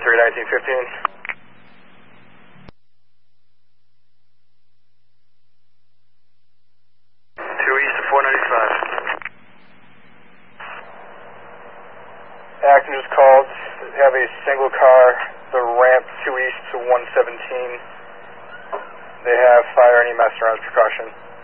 1915. 2 east of 495. Acton just called. Have a single car, the ramp 2 east to 117. They have fire and EMS around precaution.